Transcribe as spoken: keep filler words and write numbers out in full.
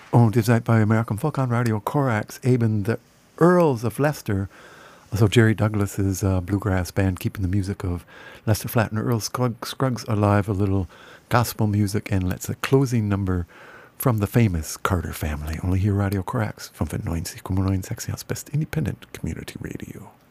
Und ihr seid bei American Folk on Radio Corax, eben the Earls of Leicester, also Jerry Douglas's uh, bluegrass band, keeping the music of Lester Flatt and Earl Scruggs, Scruggs alive, a little gospel music, and let's a closing number from the famous Carter family. Only here Radio Corax, fünfundneunzig Komma neun Sexions Best Independent Community Radio.